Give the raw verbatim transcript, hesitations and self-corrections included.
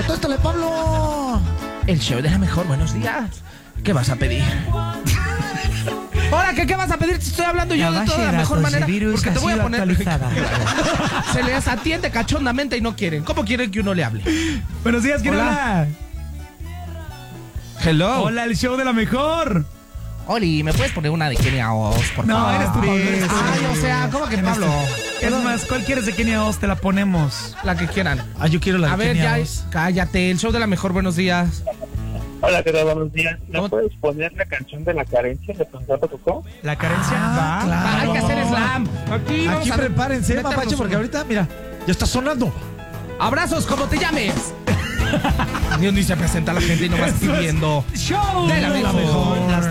Contéstale, Pablo. El show de la mejor, buenos días. ¿Qué vas a pedir? Ahora, ¿qué, ¿qué vas a pedir si estoy hablando yo de toda la mejor manera? Porque te voy a poner... Se les atiende cachondamente y no quieren. ¿Cómo quieren que uno le hable? Buenos días, ¿quién habla? Hello. Hola, el show de la mejor. Oli, ¿me puedes poner una de Kenia Oz, por No, favor? eres tú, Pablo. Eres tú. Ay, o sea, ¿cómo que Pablo? Es más, ¿cuál quieres de Kenia Oz? Te la ponemos. La que quieran. Ah, yo quiero la de A ver, Kenia ya, Oz. cállate. El show de la mejor, buenos días. Hola, ¿qué tal? Buenos días. ¿Me ¿Cómo? puedes poner la canción de la carencia de Panzato Cocó? ¿La carencia? Ah, Va. claro. Hay que hacer slam. Aquí, vamos Aquí a prepárense, meternos mapache, porque uno. ahorita, mira, ya está sonando. Abrazos, como te llames. Dios, ni se presenta la gente y nomás pidiendo. Show De la mejor. Las